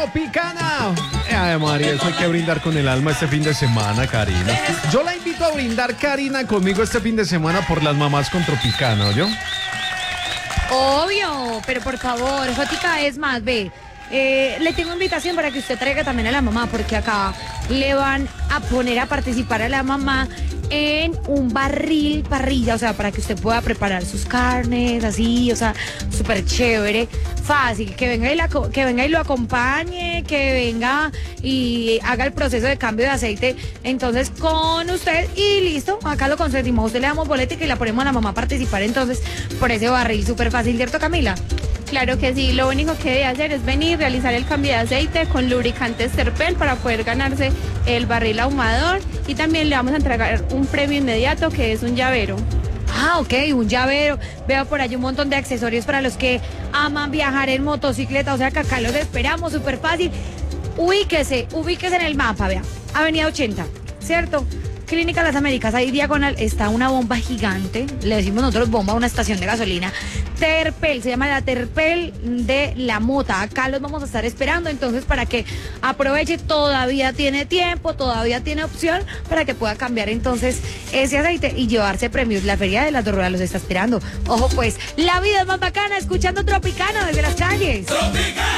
Tropicana. Ay, María, eso hay que brindar con el alma este fin de semana, Karina. Yo la invito a brindar, Karina, conmigo este fin de semana por las mamás con Tropicana, ¿oyó? Obvio, pero por favor, Jótica, es más, ve. Le tengo invitación para que usted traiga también a la mamá, porque acá le van a poner a participar a la mamá en un barril parrilla, o sea, para que usted pueda preparar sus carnes, así, o sea, súper chévere, fácil, que venga y lo acompañe, que venga y haga el proceso de cambio de aceite, entonces con usted y listo, acá lo consentimos, a usted le damos boletica y la ponemos a la mamá a participar entonces por ese barril, súper fácil, ¿cierto, Camila? Claro que sí, lo único que debe hacer es venir, realizar el cambio de aceite con lubricantes Terpel para poder ganarse el barril ahumador y también le vamos a entregar un premio inmediato que es un llavero. Ah, ok, un llavero. Veo por ahí un montón de accesorios para los que aman viajar en motocicleta, o sea que acá los esperamos, súper fácil. Ubíquese en el mapa, vea, Avenida 80, ¿cierto? Clínica Las Américas, ahí diagonal está una bomba gigante, le decimos nosotros bomba a una estación de gasolina, Terpel, se llama la Terpel de la Mota, acá los vamos a estar esperando, entonces para que aproveche, todavía tiene tiempo, todavía tiene opción para que pueda cambiar entonces ese aceite y llevarse premios, la Feria de las Dos Ruedas los está esperando, ojo pues, la vida es más bacana escuchando Tropicana desde las calles.